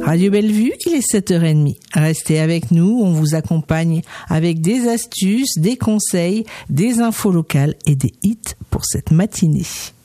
Radio Bellevue, il est 7h30. Restez avec nous, on vous accompagne avec des astuces, des conseils, des infos locales et des hits pour cette matinée.